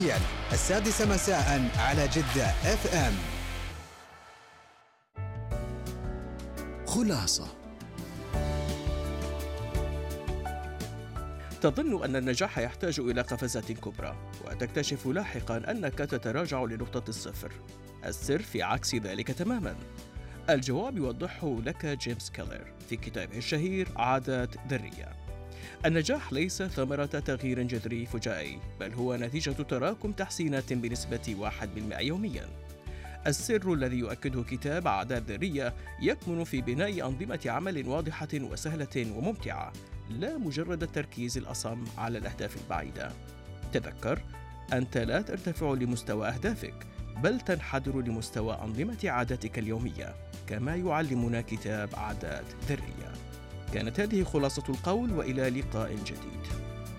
السادسة مساء على جدة اف ام. خلاصة. تظن أن النجاح يحتاج إلى قفزات كبرى، وتكتشف لاحقاً أنك تتراجع لنقطة الصفر. السر في عكس ذلك تماماً. الجواب يوضحه لك جيمس كيلر في كتابه الشهير عادات ذرية. النجاح ليس ثمرة تغيير جذري فجائي، بل هو نتيجة تراكم تحسينات بنسبة 1% يومياً. السر الذي يؤكده كتاب عادات ذرية يكمن في بناء أنظمة عمل واضحة وسهلة وممتعة، لا مجرد التركيز الأصم على الأهداف البعيدة. تذكر، أنت لا ترتفع لمستوى أهدافك، بل تنحدر لمستوى أنظمة عاداتك اليومية، كما يعلمنا كتاب عادات ذرية. كانت هذه خلاصة القول، وإلى لقاء جديد.